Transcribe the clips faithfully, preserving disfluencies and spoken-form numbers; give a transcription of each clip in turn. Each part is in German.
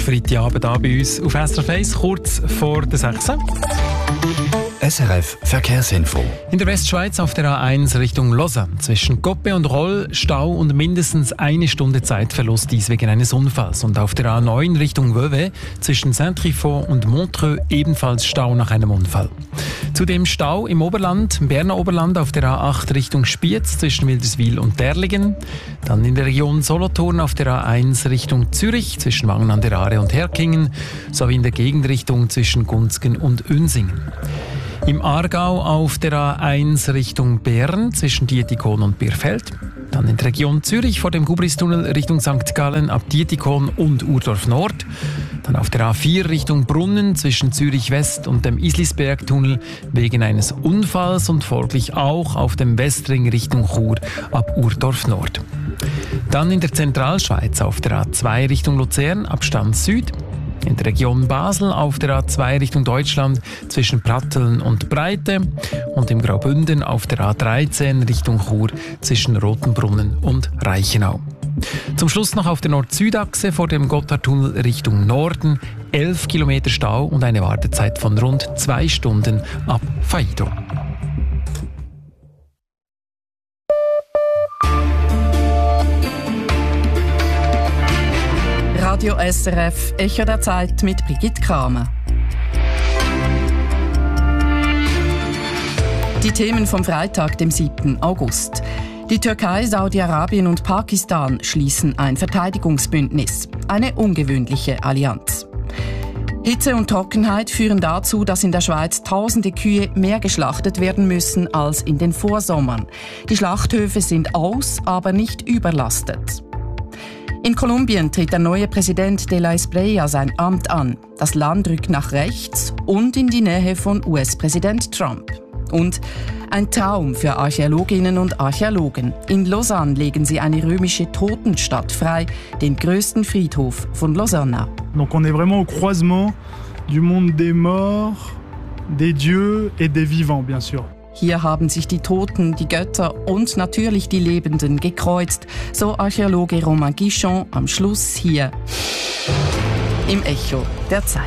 Freitagabend hier bei uns auf S R F eins, kurz vor der sechs. S R F Verkehrsinfo. In der Westschweiz auf der A eins Richtung Lausanne. Zwischen Coppe und Roll Stau und mindestens eine Stunde Zeitverlust, dies wegen eines Unfalls. Und auf der A neun Richtung Vevey zwischen Saint-Trifon und Montreux ebenfalls Stau nach einem Unfall. Zudem Stau im Oberland, im Berner Oberland auf der A acht Richtung Spiez zwischen Wilderswil und Derlingen. Dann in der Region Solothurn auf der A eins Richtung Zürich zwischen Wangen an der Aare und Herkingen sowie in der Gegenrichtung zwischen Gunzgen und Unsingen. Im Aargau auf der A eins Richtung Bern zwischen Dietikon und Birfeld. Dann in der Region Zürich vor dem Gubristunnel Richtung Sankt Gallen ab Dietikon und Urdorf Nord. Dann auf der A vier Richtung Brunnen zwischen Zürich West und dem Islisbergtunnel wegen eines Unfalls und folglich auch auf dem Westring Richtung Chur ab Urdorf Nord. Dann in der Zentralschweiz auf der A zwei Richtung Luzern ab Stanz Süd. In der Region Basel auf der A zwei Richtung Deutschland zwischen Pratteln und Breite und im Graubünden auf der A dreizehn Richtung Chur zwischen Rotenbrunnen und Reichenau. Zum Schluss noch auf der Nord-Süd-Achse vor dem Gotthardtunnel Richtung Norden elf Kilometer Stau und eine Wartezeit von rund zwei Stunden ab Faido. Radio S R F, Echo der Zeit mit Brigitte Kramer. Die Themen vom Freitag, dem siebten August. Die Türkei, Saudi-Arabien und Pakistan schließen ein Verteidigungsbündnis. Eine ungewöhnliche Allianz. Hitze und Trockenheit führen dazu, dass in der Schweiz tausende Kühe mehr geschlachtet werden müssen als in den Vorsommern. Die Schlachthöfe sind aus, aber nicht überlastet. In Kolumbien tritt der neue Präsident de la Espriella sein Amt an. Das Land rückt nach rechts und in die Nähe von U S-Präsident Trump. Und ein Traum für Archäologinnen und Archäologen. In Lausanne legen sie eine römische Totenstadt frei, den größten Friedhof von Lausanne. Donc on est vraiment au croisement du monde des morts, des dieux et des vivants, bien sûr. Hier haben sich die Toten, die Götter und natürlich die Lebenden gekreuzt, so Archäologe Romain Guichon am Schluss hier im Echo der Zeit.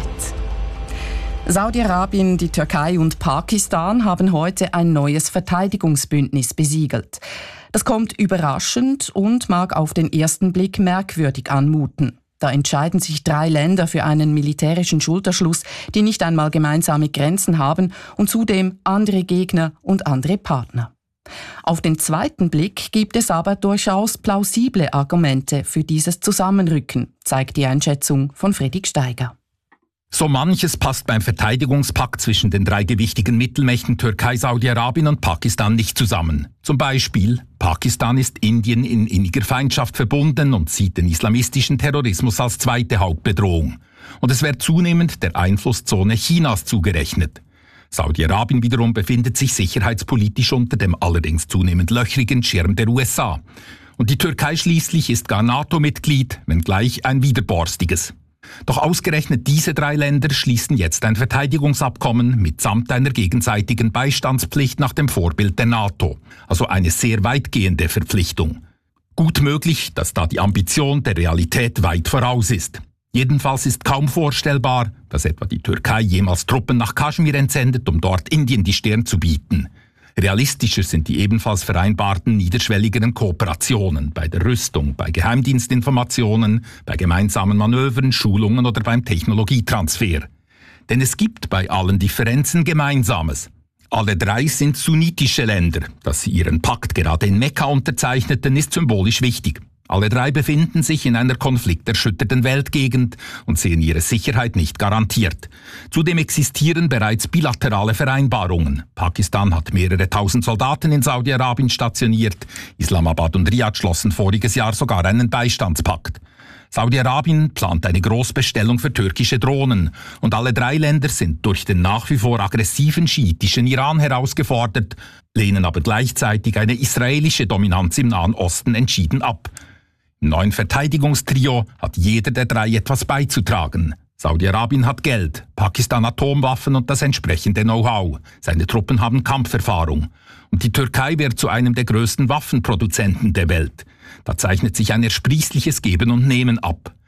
Saudi-Arabien, die Türkei und Pakistan haben heute ein neues Verteidigungsbündnis besiegelt. Das kommt überraschend und mag auf den ersten Blick merkwürdig anmuten. Da entscheiden sich drei Länder für einen militärischen Schulterschluss, die nicht einmal gemeinsame Grenzen haben und zudem andere Gegner und andere Partner. Auf den zweiten Blick gibt es aber durchaus plausible Argumente für dieses Zusammenrücken, zeigt die Einschätzung von Fredrik Steiger. So manches passt beim Verteidigungspakt zwischen den drei gewichtigen Mittelmächten Türkei, Saudi-Arabien und Pakistan nicht zusammen. Zum Beispiel, Pakistan ist Indien in inniger Feindschaft verbunden und sieht den islamistischen Terrorismus als zweite Hauptbedrohung. Und es wird zunehmend der Einflusszone Chinas zugerechnet. Saudi-Arabien wiederum befindet sich sicherheitspolitisch unter dem allerdings zunehmend löchrigen Schirm der U S A. Und die Türkei schließlich ist gar NATO-Mitglied, wenngleich ein widerborstiges. Doch ausgerechnet diese drei Länder schließen jetzt ein Verteidigungsabkommen mitsamt einer gegenseitigen Beistandspflicht nach dem Vorbild der NATO. Also eine sehr weitgehende Verpflichtung. Gut möglich, dass da die Ambition der Realität weit voraus ist. Jedenfalls ist kaum vorstellbar, dass etwa die Türkei jemals Truppen nach Kaschmir entsendet, um dort Indien die Stirn zu bieten. Realistischer sind die ebenfalls vereinbarten niederschwelligeren Kooperationen bei der Rüstung, bei Geheimdienstinformationen, bei gemeinsamen Manövern, Schulungen oder beim Technologietransfer. Denn es gibt bei allen Differenzen Gemeinsames. Alle drei sind sunnitische Länder. Dass sie ihren Pakt gerade in Mekka unterzeichneten, ist symbolisch wichtig. Alle drei befinden sich in einer konflikterschütterten Weltgegend und sehen ihre Sicherheit nicht garantiert. Zudem existieren bereits bilaterale Vereinbarungen. Pakistan hat mehrere tausend Soldaten in Saudi-Arabien stationiert. Islamabad und Riyadh schlossen voriges Jahr sogar einen Beistandspakt. Saudi-Arabien plant eine Großbestellung für türkische Drohnen. Und alle drei Länder sind durch den nach wie vor aggressiven schiitischen Iran herausgefordert, lehnen aber gleichzeitig eine israelische Dominanz im Nahen Osten entschieden ab. Im neuen Verteidigungstrio hat jeder der drei etwas beizutragen. Saudi-Arabien hat Geld, Pakistan Atomwaffen und das entsprechende Know-how. Seine Truppen haben Kampferfahrung. Und die Türkei wird zu einem der größten Waffenproduzenten der Welt. Da zeichnet sich ein ersprießliches Geben und Nehmen ab.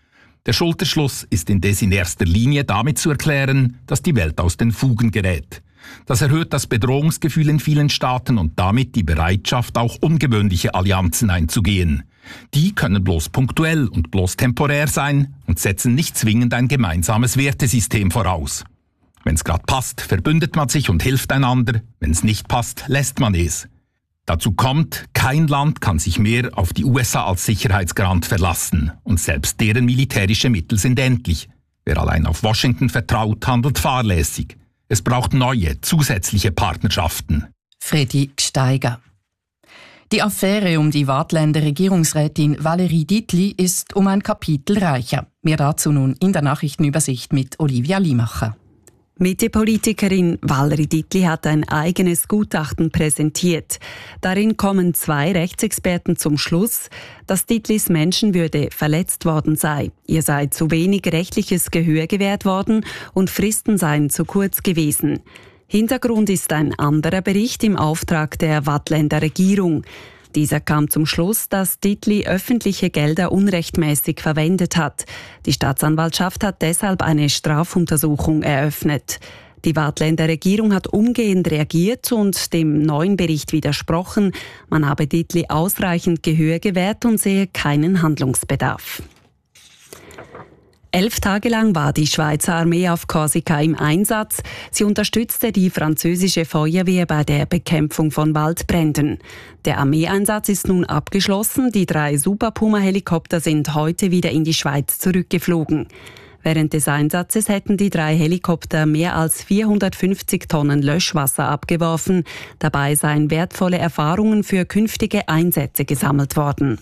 Der Schulterschluss ist indes in erster Linie damit zu erklären, dass die Welt aus den Fugen gerät. Das erhöht das Bedrohungsgefühl in vielen Staaten und damit die Bereitschaft, auch ungewöhnliche Allianzen einzugehen. Die können bloß punktuell und bloß temporär sein und setzen nicht zwingend ein gemeinsames Wertesystem voraus. Wenn es gerade passt, verbündet man sich und hilft einander. Wenn es nicht passt, lässt man es. Dazu kommt, kein Land kann sich mehr auf die U S A als Sicherheitsgarant verlassen. Und selbst deren militärische Mittel sind endlich. Wer allein auf Washington vertraut, handelt fahrlässig. Es braucht neue, zusätzliche Partnerschaften. Fredi Gsteiger. Die Affäre um die Waadtländer Regierungsrätin Valérie Dietli ist um ein Kapitel reicher. Mehr dazu nun in der Nachrichtenübersicht mit Olivia Limacher. Mitte-Politikerin Valérie Dietli hat ein eigenes Gutachten präsentiert. Darin kommen zwei Rechtsexperten zum Schluss, dass Dietlis Menschenwürde verletzt worden sei. Ihr sei zu wenig rechtliches Gehör gewährt worden und Fristen seien zu kurz gewesen. Hintergrund ist ein anderer Bericht im Auftrag der Waadtländer Regierung. Dieser kam zum Schluss, dass Dietli öffentliche Gelder unrechtmäßig verwendet hat. Die Staatsanwaltschaft hat deshalb eine Strafuntersuchung eröffnet. Die Waadtländer Regierung hat umgehend reagiert und dem neuen Bericht widersprochen. Man habe Dietli ausreichend Gehör gewährt und sehe keinen Handlungsbedarf. Elf Tage lang war die Schweizer Armee auf Korsika im Einsatz. Sie unterstützte die französische Feuerwehr bei der Bekämpfung von Waldbränden. Der Armeeeinsatz ist nun abgeschlossen. Die drei Super Puma-Helikopter sind heute wieder in die Schweiz zurückgeflogen. Während des Einsatzes hätten die drei Helikopter mehr als vierhundertfünfzig Tonnen Löschwasser abgeworfen. Dabei seien wertvolle Erfahrungen für künftige Einsätze gesammelt worden.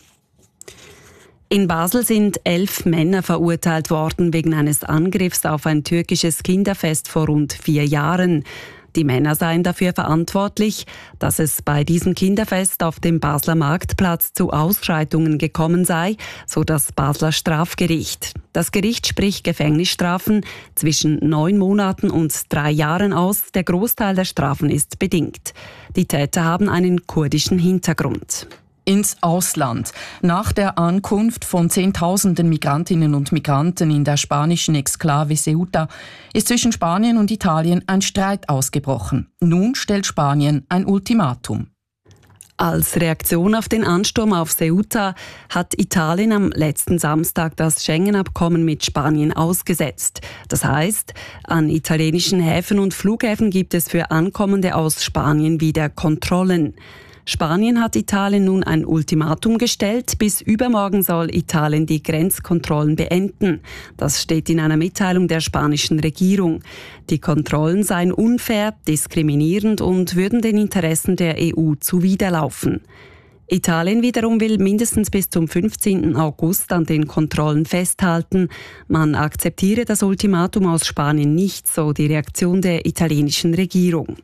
In Basel sind elf Männer verurteilt worden wegen eines Angriffs auf ein türkisches Kinderfest vor rund vier Jahren. Die Männer seien dafür verantwortlich, dass es bei diesem Kinderfest auf dem Basler Marktplatz zu Ausschreitungen gekommen sei, so das Basler Strafgericht. Das Gericht spricht Gefängnisstrafen zwischen neun Monaten und drei Jahren aus. Der Großteil der Strafen ist bedingt. Die Täter haben einen kurdischen Hintergrund. Ins Ausland. Nach der Ankunft von Zehntausenden Migrantinnen und Migranten in der spanischen Exklave Ceuta ist zwischen Spanien und Italien ein Streit ausgebrochen. Nun stellt Spanien ein Ultimatum. Als Reaktion auf den Ansturm auf Ceuta hat Italien am letzten Samstag das Schengen-Abkommen mit Spanien ausgesetzt. Das heißt, an italienischen Häfen und Flughäfen gibt es für Ankommende aus Spanien wieder Kontrollen. Spanien hat Italien nun ein Ultimatum gestellt. Bis übermorgen soll Italien die Grenzkontrollen beenden. Das steht in einer Mitteilung der spanischen Regierung. Die Kontrollen seien unfair, diskriminierend und würden den Interessen der E U zuwiderlaufen. Italien wiederum will mindestens bis zum fünfzehnten August an den Kontrollen festhalten. Man akzeptiere das Ultimatum aus Spanien nicht, so die Reaktion der italienischen Regierung.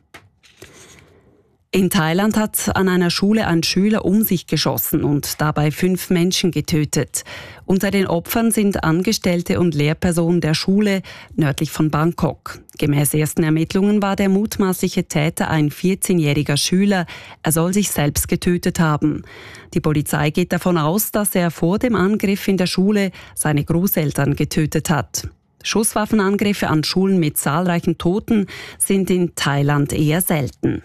In Thailand hat an einer Schule ein Schüler um sich geschossen und dabei fünf Menschen getötet. Unter den Opfern sind Angestellte und Lehrpersonen der Schule nördlich von Bangkok. Gemäß ersten Ermittlungen war der mutmaßliche Täter ein vierzehnjähriger Schüler. Er soll sich selbst getötet haben. Die Polizei geht davon aus, dass er vor dem Angriff in der Schule seine Großeltern getötet hat. Schusswaffenangriffe an Schulen mit zahlreichen Toten sind in Thailand eher selten.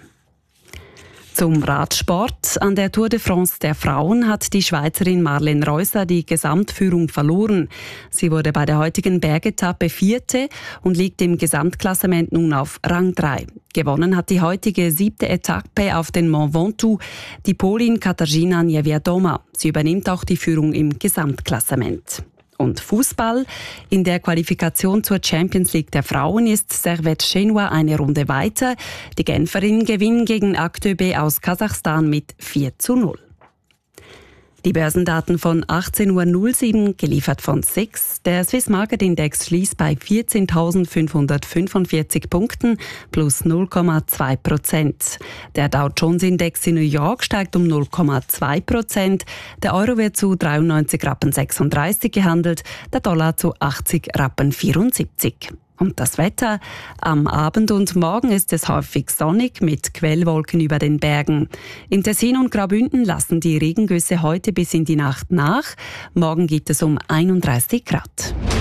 Zum Radsport. An der Tour de France der Frauen hat die Schweizerin Marlene Reusser die Gesamtführung verloren. Sie wurde bei der heutigen Bergetappe Vierte und liegt im Gesamtklassement nun auf Rang drei. Gewonnen hat die heutige siebte Etappe auf den Mont Ventoux die Polin Katarzyna Niewiadoma. Sie übernimmt auch die Führung im Gesamtklassement. Und Fußball. In der Qualifikation zur Champions League der Frauen ist Servette Genua eine Runde weiter. Die Genferinnen gewinnen gegen Aktöbe aus Kasachstan mit vier zu null. Die Börsendaten von achtzehn Uhr null sieben, geliefert von S I X. Der Swiss Market Index schließt bei vierzehntausendfünfhundertfünfundvierzig Punkten plus null Komma zwei Prozent. Der Dow Jones Index in New York steigt um null Komma zwei Prozent. Der Euro wird zu dreiundneunzig Rappen sechsunddreißig gehandelt, der Dollar zu achtzig Rappen vierundsiebzig. Und das Wetter? Am Abend und Morgen ist es häufig sonnig mit Quellwolken über den Bergen. Im Tessin und Graubünden lassen die Regengüsse heute bis in die Nacht nach. Morgen gibt es um einunddreißig Grad.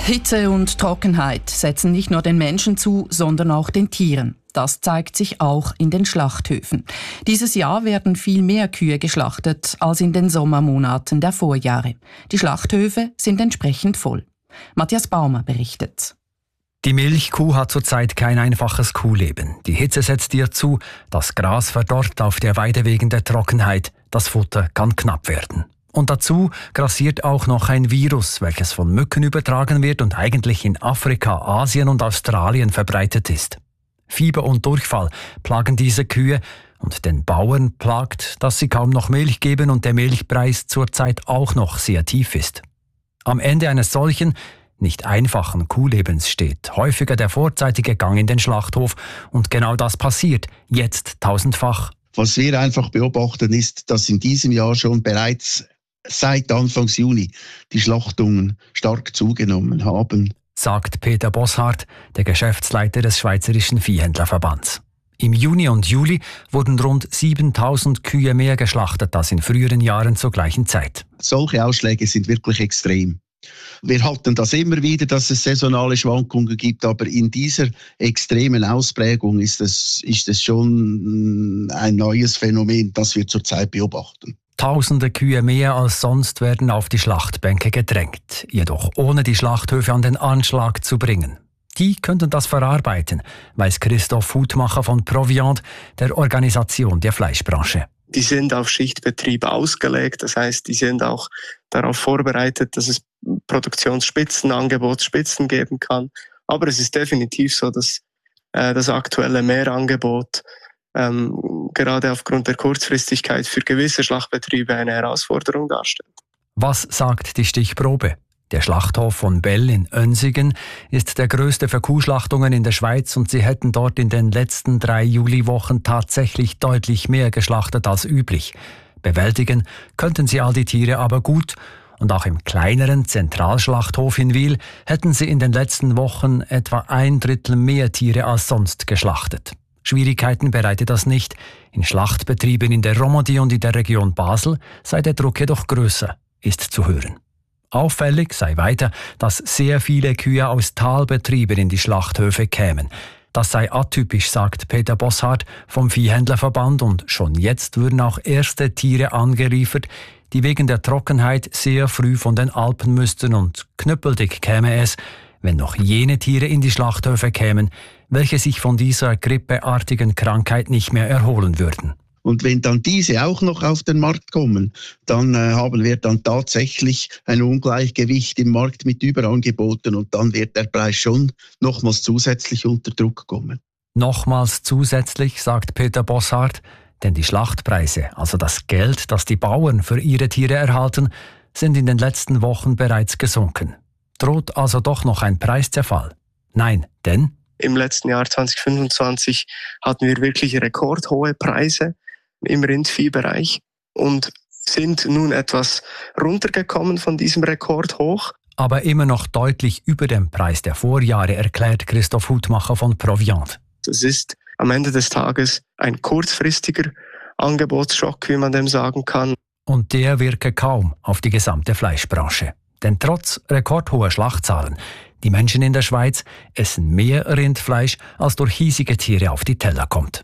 Hitze und Trockenheit setzen nicht nur den Menschen zu, sondern auch den Tieren. Das zeigt sich auch in den Schlachthöfen. Dieses Jahr werden viel mehr Kühe geschlachtet als in den Sommermonaten der Vorjahre. Die Schlachthöfe sind entsprechend voll. Matthias Baumer berichtet. Die Milchkuh hat zurzeit kein einfaches Kuhleben. Die Hitze setzt ihr zu, das Gras verdorrt auf der Weide wegen der Trockenheit, das Futter kann knapp werden. Und dazu grassiert auch noch ein Virus, welches von Mücken übertragen wird und eigentlich in Afrika, Asien und Australien verbreitet ist. Fieber und Durchfall plagen diese Kühe und den Bauern plagt, dass sie kaum noch Milch geben und der Milchpreis zurzeit auch noch sehr tief ist. Am Ende eines solchen, nicht einfachen Kuhlebens steht häufiger der vorzeitige Gang in den Schlachthof und genau das passiert jetzt tausendfach. Was wir einfach beobachten ist, dass in diesem Jahr schon bereits seit Anfang Juni die Schlachtungen stark zugenommen haben, sagt Peter Bosshardt, der Geschäftsleiter des Schweizerischen Viehhändlerverbands. Im Juni und Juli wurden rund siebentausend Kühe mehr geschlachtet als in früheren Jahren zur gleichen Zeit. Solche Ausschläge sind wirklich extrem. Wir hatten das immer wieder, dass es saisonale Schwankungen gibt, aber in dieser extremen Ausprägung ist es, ist es schon ein neues Phänomen, das wir zurzeit beobachten. Tausende Kühe mehr als sonst werden auf die Schlachtbänke gedrängt, jedoch ohne die Schlachthöfe an den Anschlag zu bringen. Die könnten das verarbeiten, weiß Christoph Hutmacher von Proviant, der Organisation der Fleischbranche. Die sind auf Schichtbetrieb ausgelegt, das heißt, die sind auch darauf vorbereitet, dass es Produktionsspitzen, Angebotsspitzen geben kann. Aber es ist definitiv so, dass äh, das aktuelle Mehrangebot ähm, gerade aufgrund der Kurzfristigkeit für gewisse Schlachtbetriebe eine Herausforderung darstellt. Was sagt die Stichprobe? Der Schlachthof von Bell in Önsigen ist der größte für Kuhschlachtungen in der Schweiz und sie hätten dort in den letzten drei Juliwochen tatsächlich deutlich mehr geschlachtet als üblich. Bewältigen könnten sie all die Tiere aber gut und auch im kleineren Zentralschlachthof in Wil hätten sie in den letzten Wochen etwa ein Drittel mehr Tiere als sonst geschlachtet. Schwierigkeiten bereitet das nicht. In Schlachtbetrieben in der Romandie und in der Region Basel sei der Druck jedoch größer, ist zu hören. Auffällig sei weiter, dass sehr viele Kühe aus Talbetrieben in die Schlachthöfe kämen. Das sei atypisch, sagt Peter Bosshardt vom Viehhändlerverband und schon jetzt würden auch erste Tiere angeliefert, die wegen der Trockenheit sehr früh von den Alpen müssten und knüppeldick käme es, wenn noch jene Tiere in die Schlachthöfe kämen, welche sich von dieser grippeartigen Krankheit nicht mehr erholen würden. Und wenn dann diese auch noch auf den Markt kommen, dann äh, haben wir dann tatsächlich ein Ungleichgewicht im Markt mit Überangeboten und dann wird der Preis schon nochmals zusätzlich unter Druck kommen. Nochmals zusätzlich, sagt Peter Bosshardt, denn die Schlachtpreise, also das Geld, das die Bauern für ihre Tiere erhalten, sind in den letzten Wochen bereits gesunken. Droht also doch noch ein Preiszerfall? Nein, denn im letzten Jahr zwanzig fünfundzwanzig hatten wir wirklich rekordhohe Preise im Rindviehbereich und sind nun etwas runtergekommen von diesem Rekordhoch. Aber immer noch deutlich über dem Preis der Vorjahre, erklärt Christoph Hutmacher von Proviant. Es ist am Ende des Tages ein kurzfristiger Angebotsschock, wie man dem sagen kann. Und der wirke kaum auf die gesamte Fleischbranche. Denn trotz rekordhoher Schlachtzahlen, die Menschen in der Schweiz essen mehr Rindfleisch, als durch hiesige Tiere auf die Teller kommt.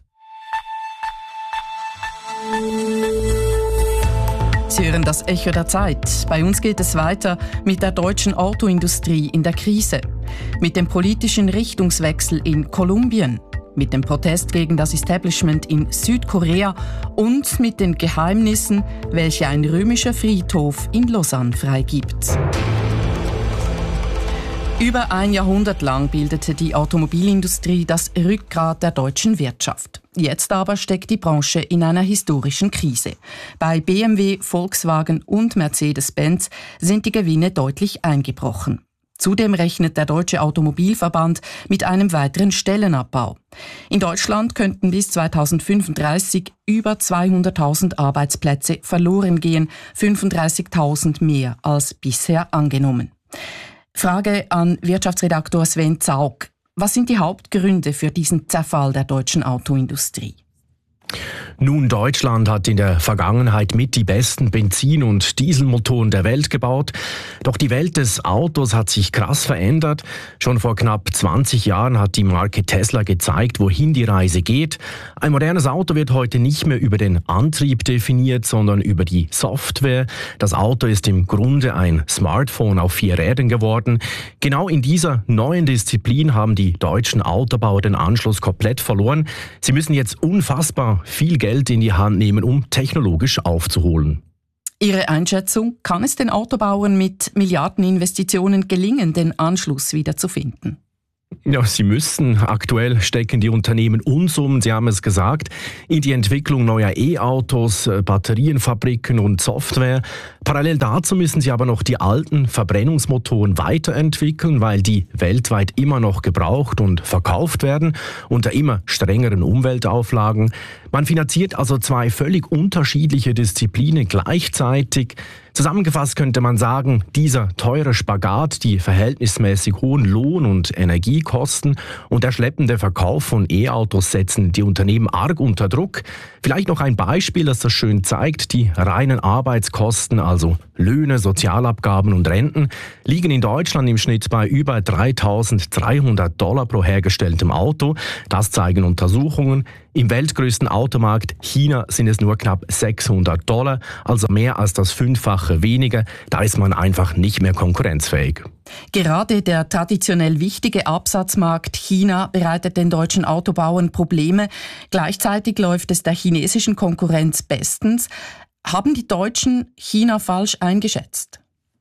Sie hören das Echo der Zeit. Bei uns geht es weiter mit der deutschen Autoindustrie in der Krise, mit dem politischen Richtungswechsel in Kolumbien, mit dem Protest gegen das Establishment in Südkorea und mit den Geheimnissen, welche ein römischer Friedhof in Lausanne freigibt. Über ein Jahrhundert lang bildete die Automobilindustrie das Rückgrat der deutschen Wirtschaft. Jetzt aber steckt die Branche in einer historischen Krise. Bei B M W, Volkswagen und Mercedes-Benz sind die Gewinne deutlich eingebrochen. Zudem rechnet der Deutsche Automobilverband mit einem weiteren Stellenabbau. In Deutschland könnten bis zweitausendfünfunddreißig über zweihunderttausend Arbeitsplätze verloren gehen, fünfunddreißigtausend mehr als bisher angenommen. Frage an Wirtschaftsredaktor Sven Zaug. Was sind die Hauptgründe für diesen Zerfall der deutschen Autoindustrie? Nun, Deutschland hat in der Vergangenheit mit die besten Benzin- und Dieselmotoren der Welt gebaut. Doch die Welt des Autos hat sich krass verändert. Schon vor knapp zwanzig Jahren hat die Marke Tesla gezeigt, wohin die Reise geht. Ein modernes Auto wird heute nicht mehr über den Antrieb definiert, sondern über die Software. Das Auto ist im Grunde ein Smartphone auf vier Rädern geworden. Genau in dieser neuen Disziplin haben die deutschen Autobauer den Anschluss komplett verloren. Sie müssen jetzt unfassbar viel Geld Geld in die Hand nehmen, um technologisch aufzuholen. Ihre Einschätzung, kann es den Autobauern mit Milliardeninvestitionen gelingen, den Anschluss wiederzufinden? Ja, sie müssen. Aktuell stecken die Unternehmen Unsummen, Sie haben es gesagt, in die Entwicklung neuer E-Autos, Batterienfabriken und Software. Parallel dazu müssen sie aber noch die alten Verbrennungsmotoren weiterentwickeln, weil die weltweit immer noch gebraucht und verkauft werden unter immer strengeren Umweltauflagen. Man finanziert also zwei völlig unterschiedliche Disziplinen gleichzeitig. Zusammengefasst könnte man sagen, dieser teure Spagat, die verhältnismäßig hohen Lohn- und Energiekosten und der schleppende Verkauf von E-Autos setzen die Unternehmen arg unter Druck. Vielleicht noch ein Beispiel, das das schön zeigt. Die reinen Arbeitskosten, also Löhne, Sozialabgaben und Renten, liegen in Deutschland im Schnitt bei über dreitausenddreihundert Dollar pro hergestelltem Auto. Das zeigen Untersuchungen. Im weltgrößten Automarkt China sind es nur knapp sechshundert Dollar, also mehr als das Fünffache weniger. Da ist man einfach nicht mehr konkurrenzfähig. Gerade der traditionell wichtige Absatzmarkt China bereitet den deutschen Autobauern Probleme. Gleichzeitig läuft es der chinesischen Konkurrenz bestens. Haben die Deutschen China falsch eingeschätzt?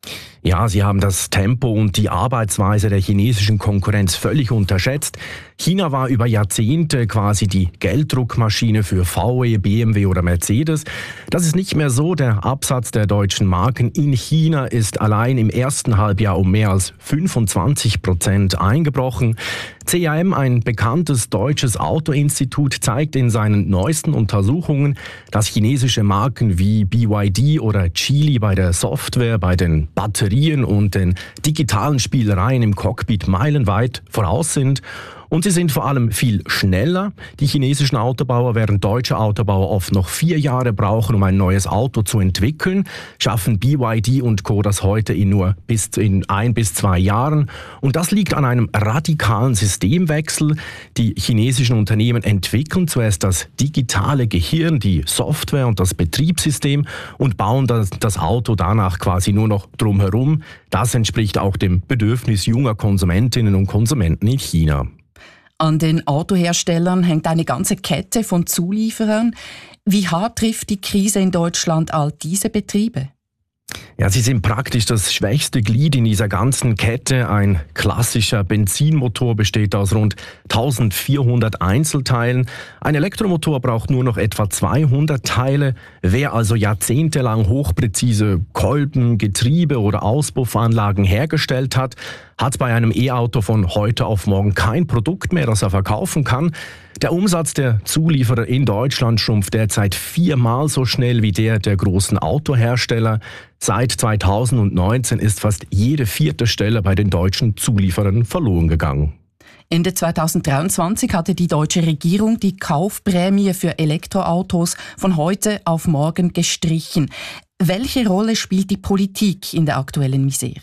Ja, sie haben das Tempo und die Arbeitsweise der chinesischen Konkurrenz völlig unterschätzt. China war über Jahrzehnte quasi die Gelddruckmaschine für V W, B M W oder Mercedes. Das ist nicht mehr so. Der Absatz der deutschen Marken in China ist allein im ersten Halbjahr um mehr als fünfundzwanzig Prozent eingebrochen. C A M, ein bekanntes deutsches Autoinstitut, zeigt in seinen neuesten Untersuchungen, dass chinesische Marken wie B Y D oder Geely bei der Software, bei den Batterien und den digitalen Spielereien im Cockpit meilenweit voraus sind. Und sie sind vor allem viel schneller. Die chinesischen Autobauer, während deutsche Autobauer oft noch vier Jahre brauchen, um ein neues Auto zu entwickeln, schaffen B Y D und Co. das heute in nur bis in ein bis zwei Jahren. Und das liegt an einem radikalen Systemwechsel. Die chinesischen Unternehmen entwickeln zuerst das digitale Gehirn, die Software und das Betriebssystem und bauen das, das Auto danach quasi nur noch drumherum. Das entspricht auch dem Bedürfnis junger Konsumentinnen und Konsumenten in China. An den Autoherstellern hängt eine ganze Kette von Zulieferern. Wie hart trifft die Krise in Deutschland all diese Betriebe? Ja, sie sind praktisch das schwächste Glied in dieser ganzen Kette. Ein klassischer Benzinmotor besteht aus rund eintausendvierhundert Einzelteilen. Ein Elektromotor braucht nur noch etwa zweihundert Teile. Wer also jahrzehntelang hochpräzise Kolben, Getriebe oder Auspuffanlagen hergestellt hat, hat bei einem E-Auto von heute auf morgen kein Produkt mehr, das er verkaufen kann. Der Umsatz der Zulieferer in Deutschland schrumpft derzeit viermal so schnell wie der der großen Autohersteller. Seit zweitausendneunzehn ist fast jede vierte Stelle bei den deutschen Zulieferern verloren gegangen. Ende zweitausenddreiundzwanzig hatte die deutsche Regierung die Kaufprämie für Elektroautos von heute auf morgen gestrichen. Welche Rolle spielt die Politik in der aktuellen Misere?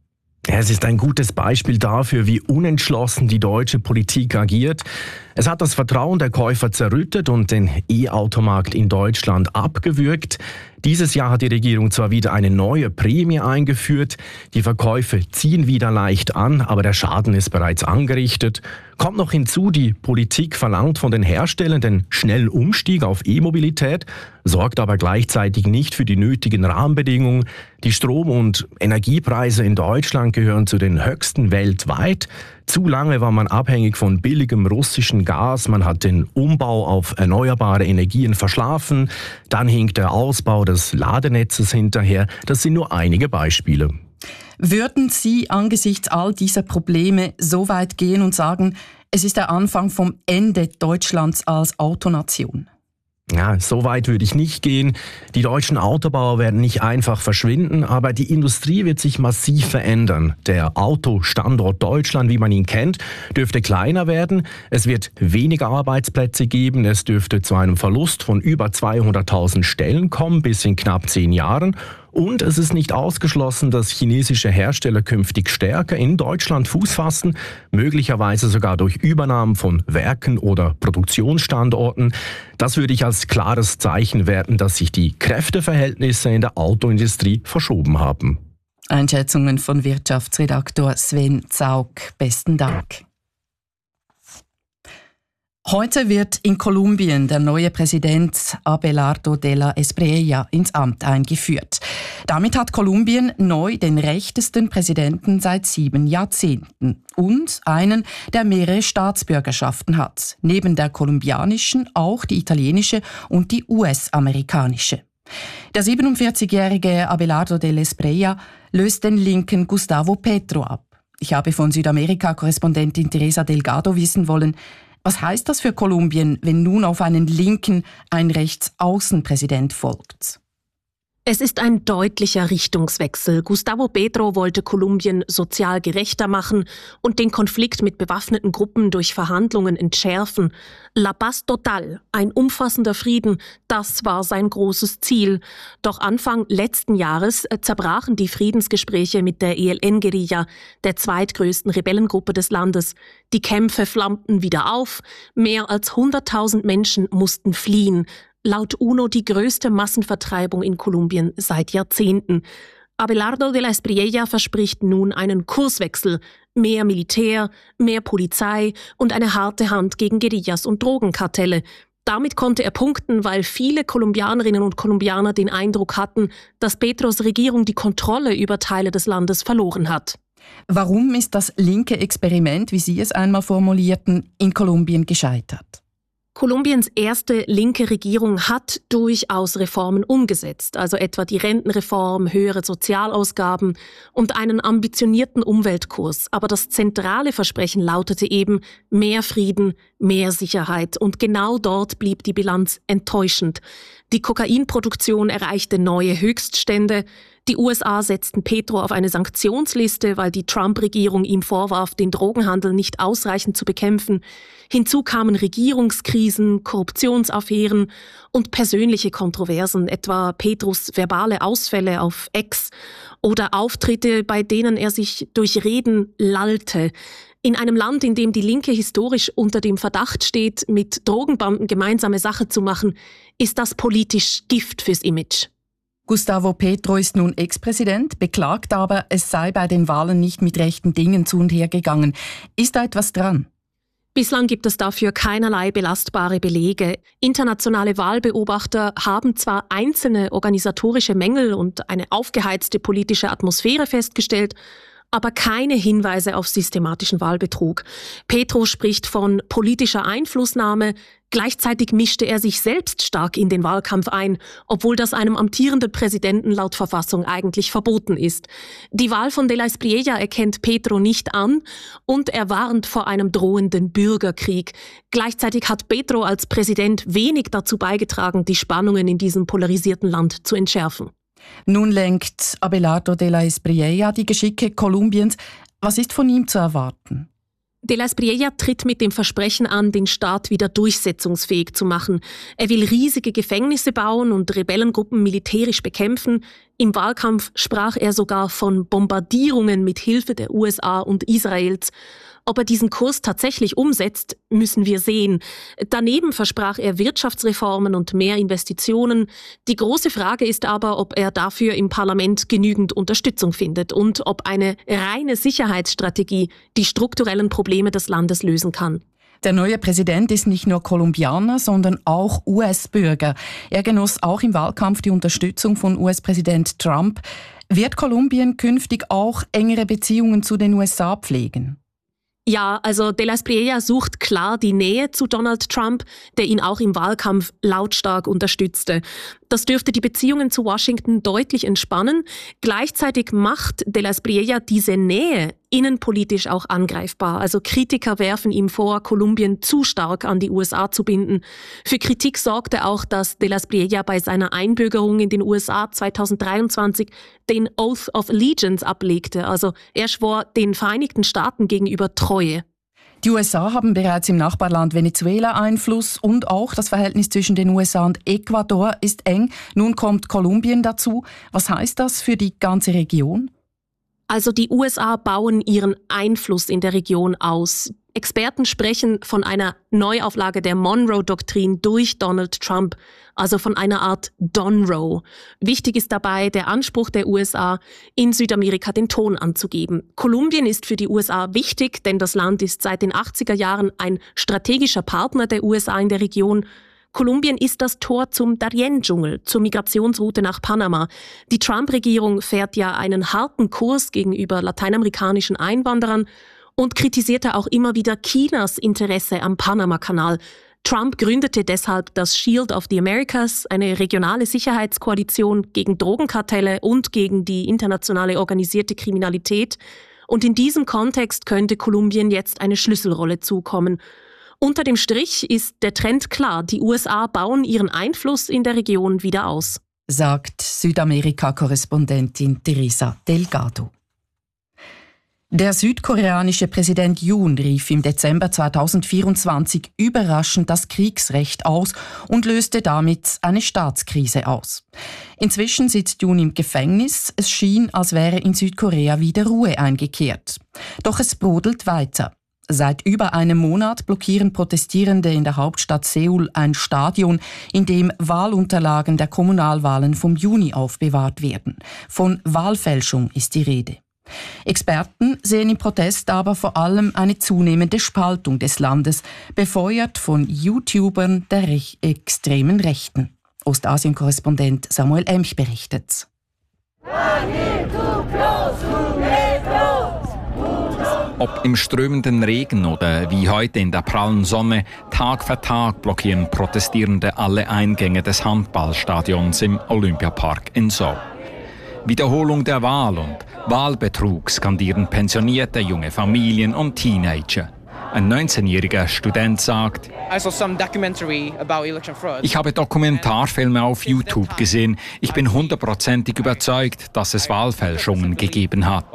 Es ist ein gutes Beispiel dafür, wie unentschlossen die deutsche Politik agiert. Es hat das Vertrauen der Käufer zerrüttet und den E-Automarkt in Deutschland abgewürgt. Dieses Jahr hat die Regierung zwar wieder eine neue Prämie eingeführt, die Verkäufe ziehen wieder leicht an, aber der Schaden ist bereits angerichtet. Kommt noch hinzu, die Politik verlangt von den Herstellern den schnellen Umstieg auf E-Mobilität, sorgt aber gleichzeitig nicht für die nötigen Rahmenbedingungen. Die Strom- und Energiepreise in Deutschland gehören zu den höchsten weltweit. Zu lange war man abhängig von billigem russischen Gas, man hat den Umbau auf erneuerbare Energien verschlafen, dann hinkt der Ausbau des Ladenetzes hinterher. Das sind nur einige Beispiele. Würden Sie angesichts all dieser Probleme so weit gehen und sagen, es ist der Anfang vom Ende Deutschlands als Autonation? Ja, so weit würde ich nicht gehen. Die deutschen Autobauer werden nicht einfach verschwinden, aber die Industrie wird sich massiv verändern. Der Autostandort Deutschland, wie man ihn kennt, dürfte kleiner werden. Es wird weniger Arbeitsplätze geben. Es dürfte zu einem Verlust von über zweihunderttausend Stellen kommen bis in knapp zehn Jahren. Und es ist nicht ausgeschlossen, dass chinesische Hersteller künftig stärker in Deutschland Fuß fassen, möglicherweise sogar durch Übernahmen von Werken oder Produktionsstandorten. Das würde ich als klares Zeichen werten, dass sich die Kräfteverhältnisse in der Autoindustrie verschoben haben. Einschätzungen von Wirtschaftsredaktor Sven Zaug. Besten Dank. Heute wird in Kolumbien der neue Präsident Abelardo de la Espriella ins Amt eingeführt. Damit hat Kolumbien neu den rechtesten Präsidenten seit sieben Jahrzehnten und einen, der mehrere Staatsbürgerschaften hat. Neben der kolumbianischen auch die italienische und die U S-amerikanische. Der siebenundvierzigjährige Abelardo de la Espriella löst den linken Gustavo Petro ab. Ich habe von Südamerika-Korrespondentin Teresa Delgado wissen wollen, was heißt das für Kolumbien, wenn nun auf einen Linken ein Rechtsaußenpräsident folgt? Es ist ein deutlicher Richtungswechsel. Gustavo Petro wollte Kolumbien sozial gerechter machen und den Konflikt mit bewaffneten Gruppen durch Verhandlungen entschärfen. La Paz Total, ein umfassender Frieden, das war sein großes Ziel. Doch Anfang letzten Jahres zerbrachen die Friedensgespräche mit der E L N-Guerilla, der zweitgrößten Rebellengruppe des Landes. Die Kämpfe flammten wieder auf. Mehr als hunderttausend Menschen mussten fliehen. Laut UNO die größte Massenvertreibung in Kolumbien seit Jahrzehnten. Abelardo de la Espriella verspricht nun einen Kurswechsel. Mehr Militär, mehr Polizei und eine harte Hand gegen Guerillas und Drogenkartelle. Damit konnte er punkten, weil viele Kolumbianerinnen und Kolumbianer den Eindruck hatten, dass Petros Regierung die Kontrolle über Teile des Landes verloren hat. Warum ist das linke Experiment, wie Sie es einmal formulierten, in Kolumbien gescheitert? Kolumbiens erste linke Regierung hat durchaus Reformen umgesetzt, also etwa die Rentenreform, höhere Sozialausgaben und einen ambitionierten Umweltkurs. Aber das zentrale Versprechen lautete eben mehr Frieden, mehr Sicherheit. Und genau dort blieb die Bilanz enttäuschend. Die Kokainproduktion erreichte neue Höchststände. Die U S A setzten Petro auf eine Sanktionsliste, weil die Trump-Regierung ihm vorwarf, den Drogenhandel nicht ausreichend zu bekämpfen. Hinzu kamen Regierungskrisen, Korruptionsaffären und persönliche Kontroversen, etwa Petros verbale Ausfälle auf X oder Auftritte, bei denen er sich durch Reden lallte. In einem Land, in dem die Linke historisch unter dem Verdacht steht, mit Drogenbanden gemeinsame Sache zu machen, ist das politisch Gift fürs Image. Gustavo Petro ist nun Ex-Präsident, beklagt aber, es sei bei den Wahlen nicht mit rechten Dingen zu und her gegangen. Ist da etwas dran? Bislang gibt es dafür keinerlei belastbare Belege. Internationale Wahlbeobachter haben zwar einzelne organisatorische Mängel und eine aufgeheizte politische Atmosphäre festgestellt, aber keine Hinweise auf systematischen Wahlbetrug. Petro spricht von politischer Einflussnahme. Gleichzeitig mischte er sich selbst stark in den Wahlkampf ein, obwohl das einem amtierenden Präsidenten laut Verfassung eigentlich verboten ist. Die Wahl von de la Espriella erkennt Petro nicht an und er warnt vor einem drohenden Bürgerkrieg. Gleichzeitig hat Petro als Präsident wenig dazu beigetragen, die Spannungen in diesem polarisierten Land zu entschärfen. Nun lenkt Abelardo de la Espriella die Geschicke Kolumbiens. Was ist von ihm zu erwarten? De la Espriella tritt mit dem Versprechen an, den Staat wieder durchsetzungsfähig zu machen. Er will riesige Gefängnisse bauen und Rebellengruppen militärisch bekämpfen. Im Wahlkampf sprach er sogar von Bombardierungen mit Hilfe der U S A und Israels. Ob er diesen Kurs tatsächlich umsetzt, müssen wir sehen. Daneben versprach er Wirtschaftsreformen und mehr Investitionen. Die große Frage ist aber, ob er dafür im Parlament genügend Unterstützung findet und ob eine reine Sicherheitsstrategie die strukturellen Probleme des Landes lösen kann. Der neue Präsident ist nicht nur Kolumbianer, sondern auch U S-Bürger. Er genoss auch im Wahlkampf die Unterstützung von U S-Präsident Trump. Wird Kolumbien künftig auch engere Beziehungen zu den U S A pflegen? Ja, also de la Espriella sucht klar die Nähe zu Donald Trump, der ihn auch im Wahlkampf lautstark unterstützte. Das dürfte die Beziehungen zu Washington deutlich entspannen. Gleichzeitig macht de la Espriella diese Nähe innenpolitisch auch angreifbar. Also Kritiker werfen ihm vor, Kolumbien zu stark an die U S A zu binden. Für Kritik sorgte auch, dass de la Espriella bei seiner Einbürgerung in den U S A zweitausenddreiundzwanzig den Oath of Allegiance ablegte. Also er schwor den Vereinigten Staaten gegenüber Treue. Die U S A haben bereits im Nachbarland Venezuela Einfluss und auch das Verhältnis zwischen den U S A und Ecuador ist eng. Nun kommt Kolumbien dazu. Was heißt das für die ganze Region? Also die U S A bauen ihren Einfluss in der Region aus. Experten sprechen von einer Neuauflage der Monroe-Doktrin durch Donald Trump, also von einer Art Donroe. Wichtig ist dabei der Anspruch der U S A, in Südamerika den Ton anzugeben. Kolumbien ist für die U S A wichtig, denn das Land ist seit den achtziger Jahren ein strategischer Partner der U S A in der Region. Kolumbien ist das Tor zum Darién-Dschungel, zur Migrationsroute nach Panama. Die Trump-Regierung fährt ja einen harten Kurs gegenüber lateinamerikanischen Einwanderern und kritisierte auch immer wieder Chinas Interesse am Panama-Kanal. Trump gründete deshalb das Shield of the Americas, eine regionale Sicherheitskoalition gegen Drogenkartelle und gegen die internationale organisierte Kriminalität. Und in diesem Kontext könnte Kolumbien jetzt eine Schlüsselrolle zukommen. Unter dem Strich ist der Trend klar, die U S A bauen ihren Einfluss in der Region wieder aus. Sagt Südamerika-Korrespondentin Teresa Delgado. Der südkoreanische Präsident Yoon rief im Dezember zweitausendvierundzwanzig überraschend das Kriegsrecht aus und löste damit eine Staatskrise aus. Inzwischen sitzt Yoon im Gefängnis. Es schien, als wäre in Südkorea wieder Ruhe eingekehrt. Doch es brodelt weiter. Seit über einem Monat blockieren Protestierende in der Hauptstadt Seoul ein Stadion, in dem Wahlunterlagen der Kommunalwahlen vom Juni aufbewahrt werden. Von Wahlfälschung ist die Rede. Experten sehen im Protest aber vor allem eine zunehmende Spaltung des Landes, befeuert von YouTubern der rech- extremen Rechten. Ostasien-Korrespondent Samuel Emch berichtet. Ob im strömenden Regen oder wie heute in der prallen Sonne, Tag für Tag blockieren Protestierende alle Eingänge des Handballstadions im Olympiapark in Seoul. Wiederholung der Wahl und Wahlbetrug skandieren pensionierte junge Familien und Teenager. Ein neunzehnjähriger Student sagt, ich habe Dokumentarfilme auf YouTube gesehen. Ich bin hundertprozentig überzeugt, dass es Wahlfälschungen gegeben hat.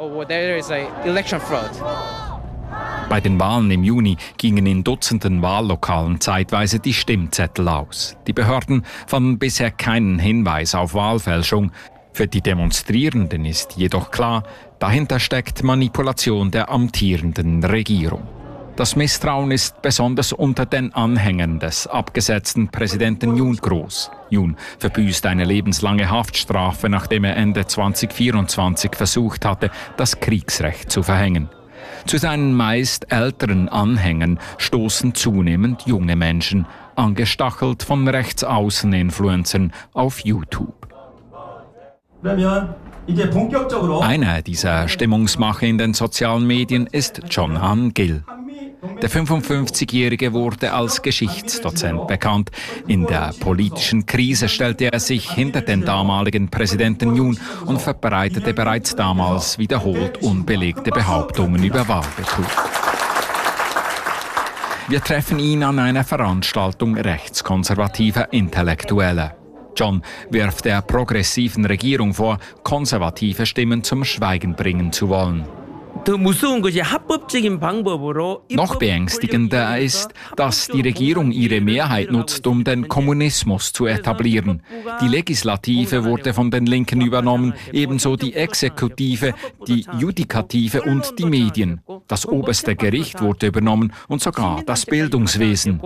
Bei den Wahlen im Juni gingen in Dutzenden Wahllokalen zeitweise die Stimmzettel aus. Die Behörden fanden bisher keinen Hinweis auf Wahlfälschung. Für die Demonstrierenden ist jedoch klar, dahinter steckt Manipulation der amtierenden Regierung. Das Misstrauen ist besonders unter den Anhängern des abgesetzten Präsidenten Yoon groß. Yoon verbüßt eine lebenslange Haftstrafe, nachdem er Ende zweitausendvierundzwanzig versucht hatte, das Kriegsrecht zu verhängen. Zu seinen meist älteren Anhängern stoßen zunehmend junge Menschen, angestachelt von Rechtsaußen-Influencern auf YouTube. Einer dieser Stimmungsmacher in den sozialen Medien ist John Han-gil. Der fünfundfünfzigjährige wurde als Geschichtsdozent bekannt. In der politischen Krise stellte er sich hinter den damaligen Präsidenten Yoon und verbreitete bereits damals wiederholt unbelegte Behauptungen über Wahlbetrug. Wir treffen ihn an einer Veranstaltung rechtskonservativer Intellektueller. John wirft der progressiven Regierung vor, konservative Stimmen zum Schweigen bringen zu wollen. Noch beängstigender ist, dass die Regierung ihre Mehrheit nutzt, um den Kommunismus zu etablieren. Die Legislative wurde von den Linken übernommen, ebenso die Exekutive, die Judikative und die Medien. Das oberste Gericht wurde übernommen und sogar das Bildungswesen,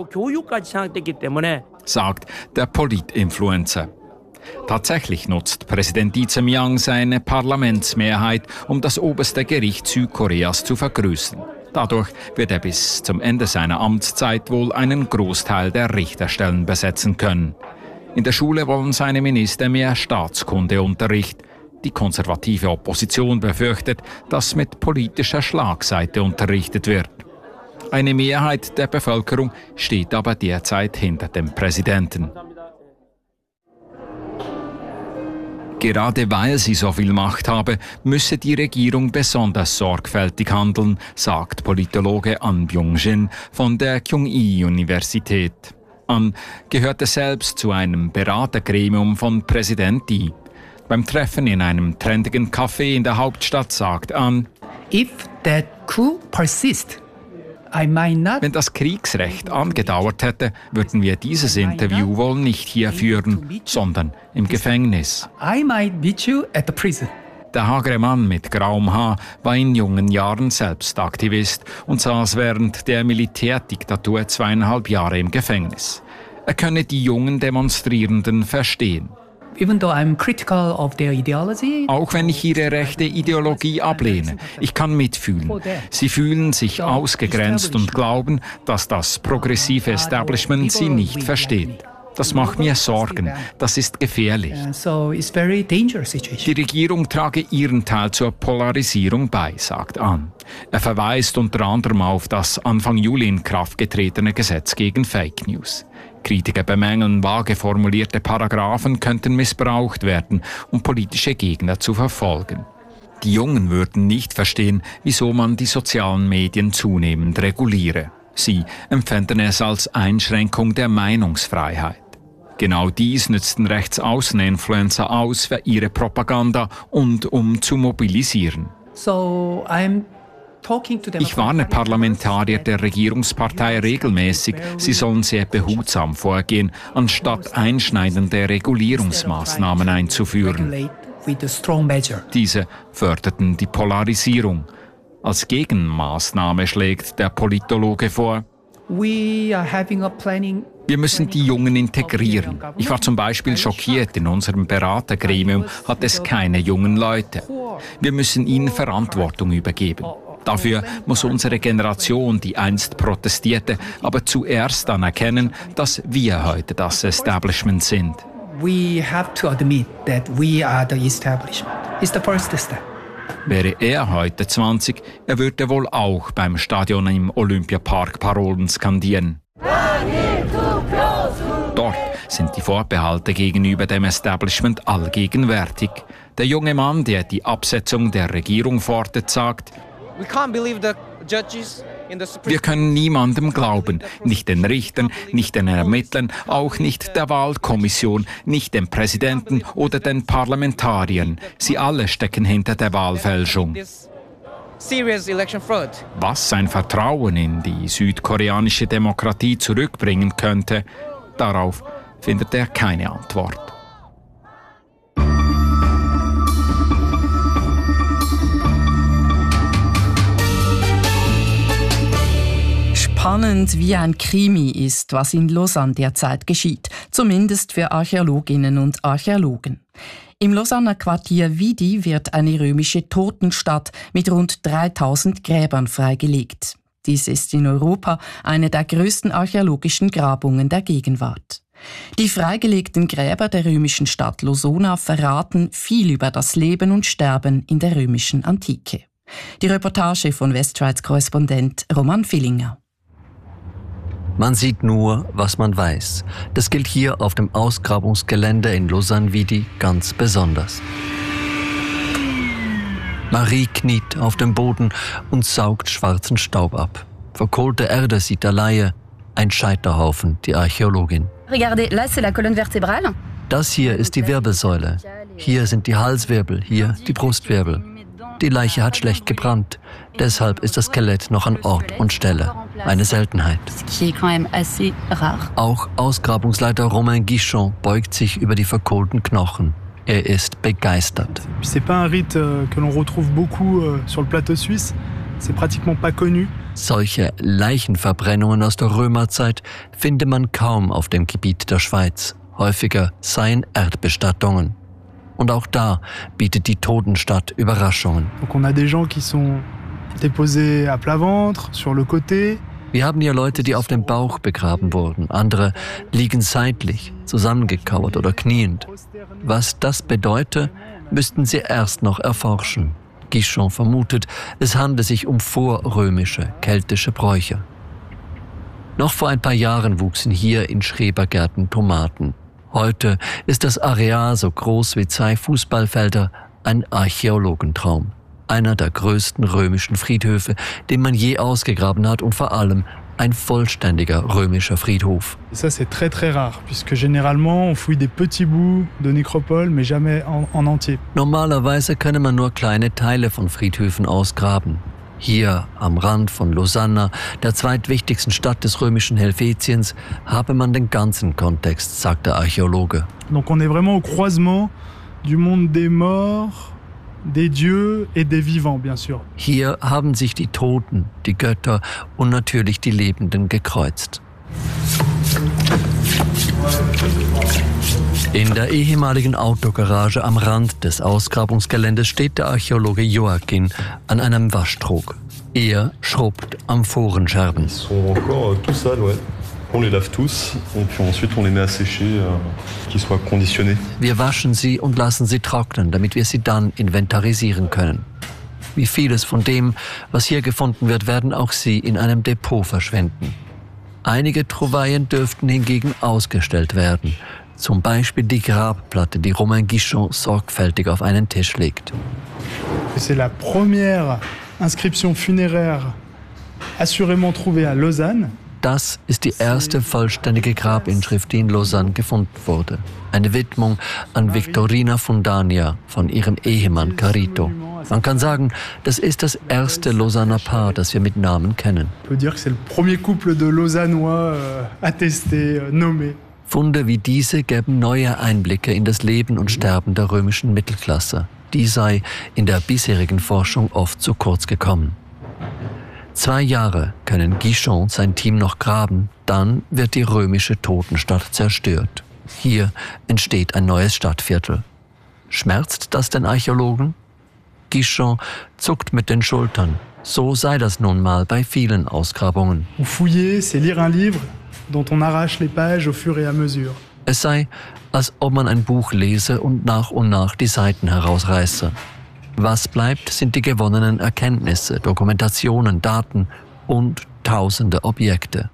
sagt der Politinfluencer. Tatsächlich nutzt Präsident Lee Jae-myung seine Parlamentsmehrheit, um das oberste Gericht Südkoreas zu vergrößern. Dadurch wird er bis zum Ende seiner Amtszeit wohl einen Großteil der Richterstellen besetzen können. In der Schule wollen seine Minister mehr Staatskundeunterricht. Die konservative Opposition befürchtet, dass mit politischer Schlagseite unterrichtet wird. Eine Mehrheit der Bevölkerung steht aber derzeit hinter dem Präsidenten. Gerade weil sie so viel Macht habe, müsse die Regierung besonders sorgfältig handeln, sagt Politologe An Byung-jin von der Kyung-hee-Universität. An gehörte selbst zu einem Beratergremium von Präsident Lee. Beim Treffen in einem trendigen Café in der Hauptstadt sagt An: If that coup persists, I might not. Wenn das Kriegsrecht angedauert hätte, würden wir dieses Interview wohl nicht hier führen, sondern im Gefängnis. I might meet you at the prison. Der hagere Mann mit grauem Haar war in jungen Jahren selbst Aktivist und saß während der Militärdiktatur zweieinhalb Jahre im Gefängnis. Er könne die jungen Demonstrierenden verstehen. Even though I'm critical of their ideology, auch wenn ich ihre rechte Ideologie ablehne, ich kann mitfühlen. Sie fühlen sich ausgegrenzt und glauben, dass das progressive Establishment sie nicht versteht. Das macht mir Sorgen. Das ist gefährlich. Die Regierung trage ihren Teil zur Polarisierung bei, sagt An. Er verweist unter anderem auf das Anfang Juli in Kraft getretene Gesetz gegen Fake News. Kritiker bemängeln, vage formulierte Paragraphen könnten missbraucht werden, um politische Gegner zu verfolgen. Die Jungen würden nicht verstehen, wieso man die sozialen Medien zunehmend reguliere. Sie empfänden es als Einschränkung der Meinungsfreiheit. Genau dies nützten Rechtsaußeninfluencer aus für ihre Propaganda und um zu mobilisieren. So I'm Ich warne Parlamentarier der Regierungspartei regelmäßig, sie sollen sehr behutsam vorgehen, anstatt einschneidende Regulierungsmaßnahmen einzuführen. Diese förderten die Polarisierung. Als Gegenmaßnahme schlägt der Politologe vor: Wir müssen die Jungen integrieren. Ich war zum Beispiel schockiert, in unserem Beratergremium hat es keine jungen Leute. Wir müssen ihnen Verantwortung übergeben. Dafür muss unsere Generation, die einst protestierte, aber zuerst anerkennen, dass wir heute das Establishment sind. We have to admit that we are the establishment. It's the first step. Wäre er heute zwanzig, er würde wohl auch beim Stadion im Olympiapark Parolen skandieren. Dort sind die Vorbehalte gegenüber dem Establishment allgegenwärtig. Der junge Mann, der die Absetzung der Regierung fordert, sagt: Wir können niemandem glauben, nicht den Richtern, nicht den Ermittlern, auch nicht der Wahlkommission, nicht dem Präsidenten oder den Parlamentariern. Sie alle stecken hinter der Wahlfälschung. Was sein Vertrauen in die südkoreanische Demokratie zurückbringen könnte, darauf findet er keine Antwort. Spannend wie ein Krimi ist, was in Lausanne derzeit geschieht, zumindest für Archäologinnen und Archäologen. Im Lausanner Quartier Vidi wird eine römische Totenstadt mit rund dreitausend Gräbern freigelegt. Dies ist in Europa eine der größten archäologischen Grabungen der Gegenwart. Die freigelegten Gräber der römischen Stadt Losona verraten viel über das Leben und Sterben in der römischen Antike. Die Reportage von Westschweiz-Korrespondent Roman Villinger. Man sieht nur, was man weiß. Das gilt hier auf dem Ausgrabungsgelände in Lausanne-Vidi ganz besonders. Marie kniet auf dem Boden und saugt schwarzen Staub ab. Verkohlte Erde sieht der Laie, ein Scheiterhaufen, die Archäologin. Das hier ist die Wirbelsäule. Hier sind die Halswirbel, hier die Brustwirbel. Die Leiche hat schlecht gebrannt. Deshalb ist das Skelett noch an Ort und Stelle. Eine Seltenheit. Auch Ausgrabungsleiter Romain Guichon beugt sich über die verkohlten Knochen. Er ist begeistert. C'est pas un rite que l'on retrouve beaucoup sur le plateau suisse. C'est pratiquement pas connu. Solche Leichenverbrennungen aus der Römerzeit finde man kaum auf dem Gebiet der Schweiz. Häufiger seien Erdbestattungen. Und auch da bietet die Totenstadt Überraschungen. Donc on a des gens qui sont déposés à plat ventre, sur le côté. Wir haben hier Leute, die auf dem Bauch begraben wurden. Andere liegen seitlich, zusammengekauert oder kniend. Was das bedeutet, müssten sie erst noch erforschen. Guichon vermutet, es handle sich um vorrömische, keltische Bräuche. Noch vor ein paar Jahren wuchsen hier in Schrebergärten Tomaten. Heute ist das Areal so groß wie zwei Fußballfelder, ein Archäologentraum. Einer der größten römischen Friedhöfe, den man je ausgegraben hat und vor allem ein vollständiger römischer Friedhof. Ça c'est très très rare, puisque généralement on fouille des petits bouts de nécropole, mais jamais en, en entier. Normalerweise könne man nur kleine Teile von Friedhöfen ausgraben. Hier am Rand von Lausanne, der zweitwichtigsten Stadt des römischen Helvetiens, habe man den ganzen Kontext, sagt der Archäologe. Donc on est vraiment au croisement du monde des morts, des dieux et des vivants, bien sûr. Hier haben sich die Toten, die Götter und natürlich die Lebenden gekreuzt. In der ehemaligen Autogarage am Rand des Ausgrabungsgeländes steht der Archäologe Joachim an einem Waschtrog. Er schrubbt Amphorenscherben. Ils sont encore tout sales, ouais. On les lave tous und puis ensuite on les met à sécher, euh, qu'ils soient conditionnés. Wir waschen sie und lassen sie trocknen, damit wir sie dann inventarisieren können. Wie vieles von dem, was hier gefunden wird, werden auch sie in einem Depot verschwinden. Einige Trouvaillen dürften hingegen ausgestellt werden. Zum Beispiel die Grabplatte, die Romain Guichon sorgfältig auf einen Tisch legt. C'est la première inscription funéraire assurément trouvée à Lausanne. Das ist die erste vollständige Grabinschrift, die in Lausanne gefunden wurde. Eine Widmung an Victorina Fundania von ihrem Ehemann Carito. Man kann sagen, das ist das erste Lausanner Paar, das wir mit Namen kennen. On peut dire que c'est le premier couple de Lausannois euh, attesté, euh, nommé. Funde wie diese gäben neue Einblicke in das Leben und Sterben der römischen Mittelklasse. Die sei in der bisherigen Forschung oft zu kurz gekommen. Zwei Jahre können Guichon und sein Team noch graben, dann wird die römische Totenstadt zerstört. Hier entsteht ein neues Stadtviertel. Schmerzt das den Archäologen? Guichon zuckt mit den Schultern. So sei das nun mal bei vielen Ausgrabungen. Fouiller, c'est lire un livre dont on arrache les pages au fur et à mesure. Es sei, als ob man ein Buch lese und nach und nach die Seiten herausreiße. Was bleibt, sind die gewonnenen Erkenntnisse, Dokumentationen, Daten und tausende Objekte.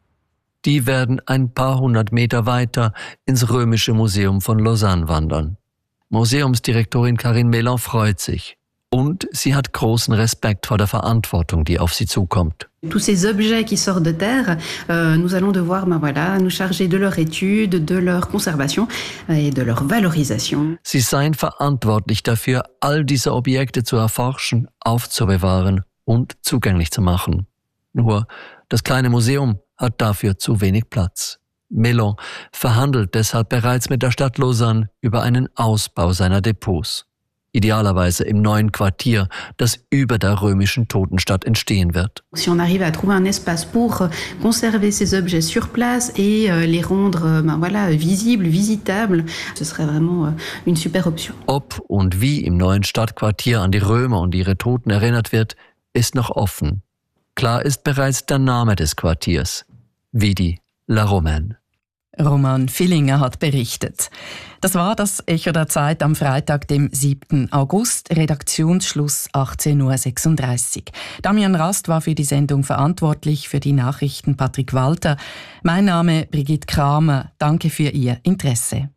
Die werden ein paar hundert Meter weiter ins Römische Museum von Lausanne wandern. Museumsdirektorin Karine Mélan freut sich. Und sie hat großen Respekt vor der Verantwortung, die auf sie zukommt. Tous ces objets qui sortent de terre, euh, nous allons devoir ben voilà, nous charger de leur étude, de leur conservation et de leur valorisation. Sie seien verantwortlich dafür, all diese Objekte zu erforschen, aufzubewahren und zugänglich zu machen. Nur das kleine Museum hat dafür zu wenig Platz. Mélan verhandelt deshalb bereits mit der Stadt Lausanne über einen Ausbau seiner Depots. Idealerweise im neuen Quartier, das über der römischen Totenstadt entstehen wird. Si on arrive à trouver un espace pour conserver ces objets sur place et les rendre ben voilà, visibles, visitables, ce serait vraiment une super option. Ob und wie im neuen Stadtquartier an die Römer und ihre Toten erinnert wird, ist noch offen. Klar ist bereits der Name des Quartiers: Vidi la Romaine. Roman Villinger hat berichtet. Das war das Echo der Zeit am Freitag, dem siebten August, Redaktionsschluss achtzehn Uhr sechsunddreißig. Damian Rast war für die Sendung verantwortlich, für die Nachrichten Patrick Walter. Mein Name Brigitte Kramer. Danke für Ihr Interesse.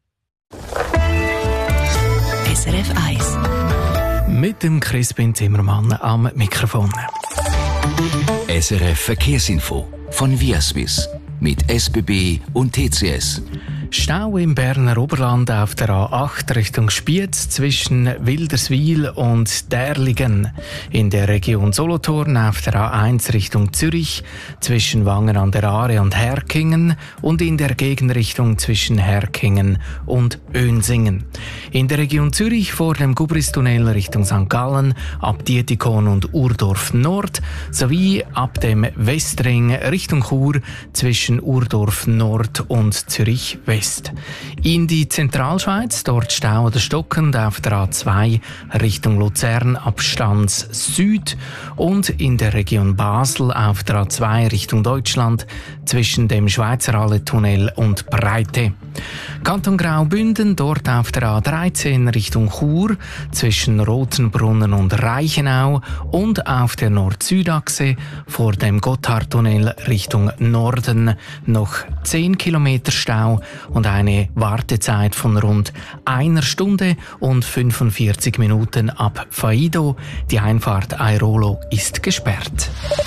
S R F eins. Mit dem Crispin Zimmermann am Mikrofon. S R F Verkehrsinfo von Viaswiss. Mit S B B und T C S. Stau im Berner Oberland auf der A acht Richtung Spiez zwischen Wilderswil und Därligen. In der Region Solothurn auf der A eins Richtung Zürich zwischen Wangen an der Aare und Herkingen und in der Gegenrichtung zwischen Herkingen und Önsingen. In der Region Zürich vor dem Gubristunnel Richtung Sankt Gallen ab Dietikon und Urdorf Nord sowie ab dem Westring Richtung Chur zwischen Urdorf Nord und Zürich West. In die Zentralschweiz, dort Stau oder stockend auf der A zwei Richtung Luzern ab Stans Süd und in der Region Basel auf der A zwei Richtung Deutschland zwischen dem Schweizerhalle-Tunnel und Breite. Kanton Graubünden, dort auf der A dreizehn Richtung Chur, zwischen Rotenbrunnen und Reichenau und auf der Nord-Süd-Achse vor dem Gotthardtunnel Richtung Norden noch zehn Kilometer Stau und eine Wartezeit von rund einer Stunde und fünfundvierzig Minuten ab Faido. Die Einfahrt Airolo ist gesperrt.